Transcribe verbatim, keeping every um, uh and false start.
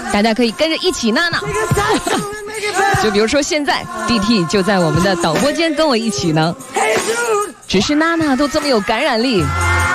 大家可以跟着一起娜娜。就比如说现在 D T 就在我们的导播间跟我一起呢，只是娜娜都这么有感染力，